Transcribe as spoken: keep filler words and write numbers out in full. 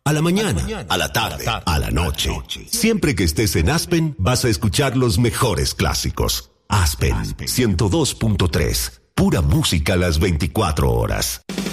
A la mañana, a la tarde, a la noche. Siempre que estés en Aspen, vas a escuchar los mejores clásicos. Aspen ciento dos punto tres. Pura música a las veinticuatro horas.